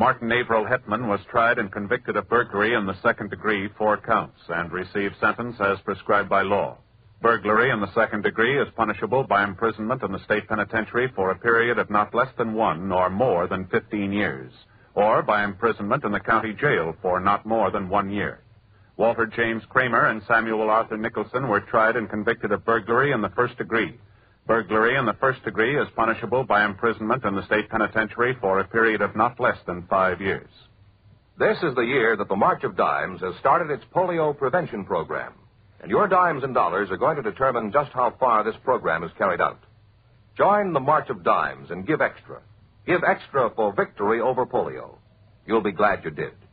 Martin Averill Hetman was tried and convicted of burglary in the second degree, 4 counts, and received sentence as prescribed by law. Burglary in the second degree is punishable by imprisonment in the state penitentiary for a period of not less than 1 nor more than 15 years, or by imprisonment in the county jail for not more than 1 year. Walter James Kramer and Samuel Arthur Nicholson were tried and convicted of burglary in the first degree. Burglary in the first degree is punishable by imprisonment in the state penitentiary for a period of not less than 5 years. This is the year that the March of Dimes has started its polio prevention program. And your dimes and dollars are going to determine just how far this program is carried out. Join the March of Dimes and give extra. Give extra for victory over polio. You'll be glad you did.